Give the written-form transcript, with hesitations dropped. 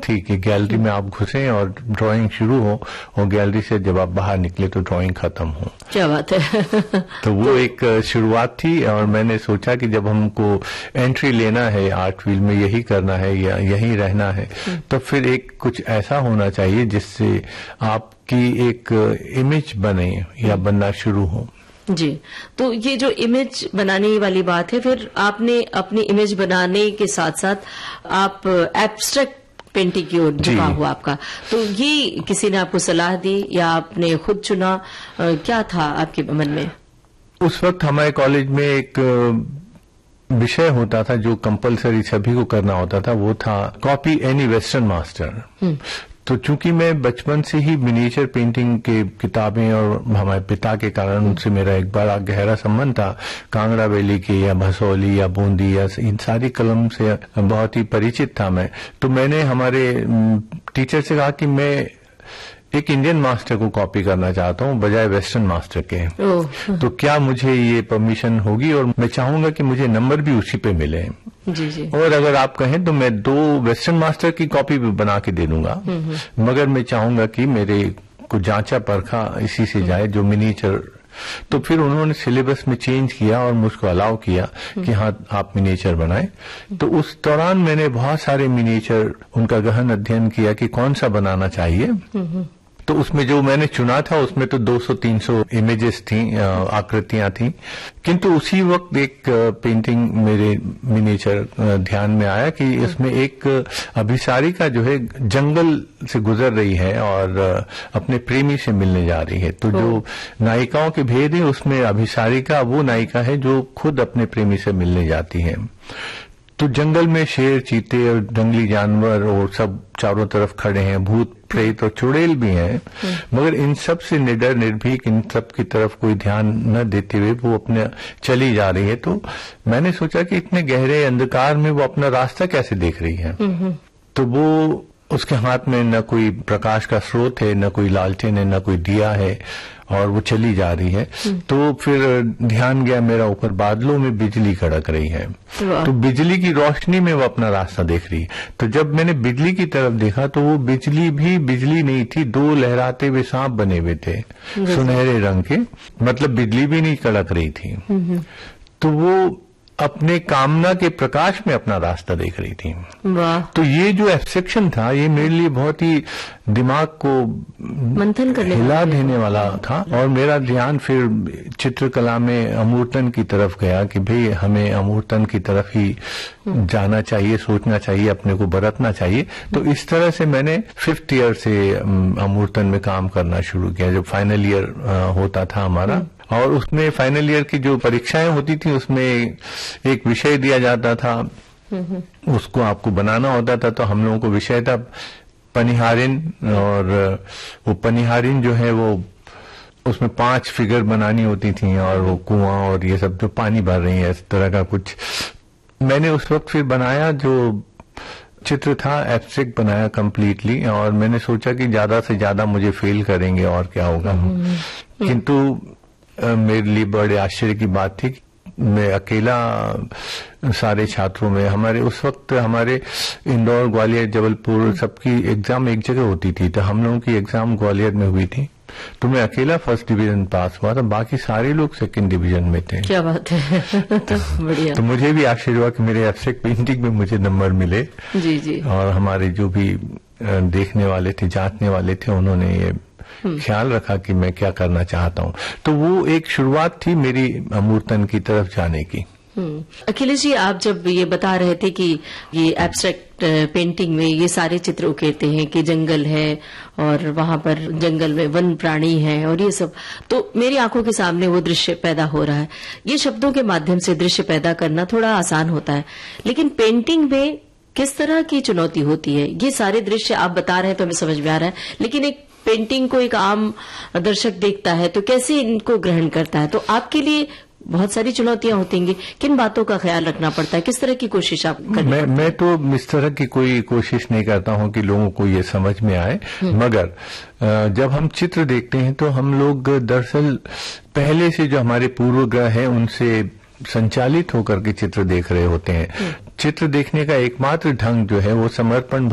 थी कि गैलरी में आप घुसें और ड्राइंग शुरू हो और गैलरी से जब आप बाहर निकले तो ड्राइंग खत्म हो। क्या बात है। तो वो एक शुरुआत थी और मैंने सोचा कि जब हमको एंट्री लेना है आर्ट फील्ड में, यही करना है या यही रहना है, तो फिर एक कुछ ऐसा होना चाहिए जिससे आपकी एक इमेज बने या बनना शुरू हो। जी, तो ये जो इमेज बनाने वाली बात है, फिर आपने अपनी इमेज बनाने के साथ साथ आप एब्स्ट्रैक्ट पेंटिंग की ओर झुका हुआ आपका, तो ये किसी ने आपको सलाह दी या आपने खुद चुना, क्या था आपके मन में? उस वक्त हमारे कॉलेज में एक विषय होता था जो कंपलसरी सभी को करना होता था, वो था कॉपी एनी वेस्टर्न मास्टर। तो चूंकि मैं बचपन से ही मिनिएचर पेंटिंग के किताबें और हमारे पिता के कारण उनसे मेरा एक बड़ा गहरा संबंध था, कांगड़ा वैली के या भसौली या बूंदी या इन सारी कलम से बहुत ही परिचित था मैं। तो मैंने हमारे टीचर से कहा कि मैं एक इंडियन मास्टर को कॉपी करना चाहता हूं बजाय वेस्टर्न मास्टर के, तो क्या मुझे ये परमिशन होगी? और मैं चाहूंगा कि मुझे नंबर भी उसी पे मिले। जी जी। और अगर आप कहें तो मैं 2 वेस्टर्न मास्टर की कॉपी भी बना के दे दूंगा, मगर मैं चाहूंगा कि मेरे को जांचा परखा इसी से जाए जो मिनिएचर। तो फिर उन्होंने सिलेबस में चेंज किया और मुझको अलाउ किया कि हाँ आप मिनिएचर बनाएं। तो उस दौरान मैंने बहुत सारे मिनिएचर उनका गहन अध्ययन किया कि कौन सा बनाना चाहिए। तो उसमें जो मैंने चुना था उसमें तो 200-300 इमेजेस थी, आकृतियां थी, किंतु उसी वक्त एक पेंटिंग मेरे मिनिएचर ध्यान में आया कि इसमें एक अभिसारिका जो है जंगल से गुजर रही है और अपने प्रेमी से मिलने जा रही है। तो जो नायिकाओं के भेद है उसमें अभिसारिका वो नायिका है जो खुद अपने प्रेमी से मिलने जाती है। तो जंगल में शेर, चीते और जंगली जानवर और सब चारों तरफ खड़े हैं, भूत प्रेत और चुड़ैल भी हैं, मगर इन सब से निडर निर्भीक इन सब की तरफ कोई ध्यान न देते हुए वो अपने चली जा रही है। तो मैंने सोचा कि इतने गहरे अंधकार में वो अपना रास्ता कैसे देख रही है। तो वो उसके हाथ में न कोई प्रकाश का स्रोत है, न कोई लालटेन है, न कोई दिया है, और वो चली जा रही है। तो फिर ध्यान गया मेरा ऊपर बादलों में बिजली कड़क रही है, तो बिजली की रोशनी में वो अपना रास्ता देख रही है। तो जब मैंने बिजली की तरफ देखा तो वो बिजली भी बिजली नहीं थी, 2 लहराते हुए सांप बने हुए थे सुनहरे रंग के, मतलब बिजली भी नहीं कड़क रही थी। तो वो अपने कामना के प्रकाश में अपना रास्ता देख रही थी। वाह। तो ये जो एब्स्ट्रैक्शन था ये मेरे लिए बहुत ही दिमाग को मंथन करने हिला देने वाला था, और मेरा ध्यान फिर चित्रकला में अमूर्तन की तरफ गया कि भाई हमें अमूर्तन की तरफ ही जाना चाहिए, सोचना चाहिए, अपने को बरतना चाहिए। तो इस तरह से मैंने 5th ईयर से अमूर्तन में काम करना शुरू किया। जब फाइनल ईयर होता था हमारा, और उसमें फाइनल ईयर की जो परीक्षाएं होती थी उसमें एक विषय दिया जाता था, उसको आपको बनाना होता था। तो हम लोगों को विषय था पनिहारिन, और वो पनिहारिन जो है वो उसमें 5 फिगर बनानी होती थी, और वो कुआं और ये सब जो पानी भर रही है, इस तरह का कुछ मैंने उस वक्त फिर बनाया। जो चित्र था एब्स्ट्रैक्ट बनाया कंप्लीटली, और मैंने सोचा कि ज्यादा से ज्यादा मुझे फेल करेंगे और क्या होगा। किंतु मेरे लिए बड़े आश्चर्य की बात थी कि मैं अकेला सारे छात्रों में, हमारे उस वक्त हमारे इंदौर, ग्वालियर, जबलपुर सबकी एग्जाम एक जगह होती थी, तो हम लोगों की एग्जाम ग्वालियर में हुई थी। तो मैं अकेला 1st डिवीजन पास हुआ था, बाकी सारे लोग 2nd डिवीजन में थे। क्या बात है। बढ़िया। तो मुझे भी आश्चर्य हुआ कि मेरे एब्स्ट्रैक्ट पेंटिंग में मुझे नंबर मिले। जी जी। और हमारे जो भी देखने वाले थे, जांचने वाले थे, उन्होंने ये ख्याल रखा कि मैं क्या करना चाहता हूं। तो वो एक शुरुआत थी मेरी अमूर्तन की तरफ जाने की। अखिलेश जी, आप जब ये बता रहे थे कि ये एब्स्ट्रैक्ट पेंटिंग में ये सारे चित्र उकेरते हैं कि जंगल है और वहां पर जंगल में वन प्राणी है और ये सब, तो मेरी आंखों के सामने वो दृश्य पैदा हो रहा है। ये शब्दों के माध्यम से दृश्य पैदा करना थोड़ा आसान होता है, लेकिन पेंटिंग में किस तरह की चुनौती होती है? ये सारे दृश्य आप बता रहे हैं तो हमें समझ में आ रहा है, लेकिन एक पेंटिंग को एक आम दर्शक देखता है तो कैसे इनको ग्रहण करता है? तो आपके लिए बहुत सारी चुनौतियां होती, किन बातों का ख्याल रखना पड़ता है? किस तरह की कोशिश आप करते हैं? मैं तो इस तरह की कोई कोशिश नहीं करता हूं कि लोगों को ये समझ में आए, मगर जब हम चित्र देखते हैं तो हम लोग दरअसल पहले से जो हमारे पूर्वग्रह हैं उनसे संचालित होकर के चित्र देख रहे होते हैं। चित्र देखने का एकमात्र ढंग जो है वो समर्पण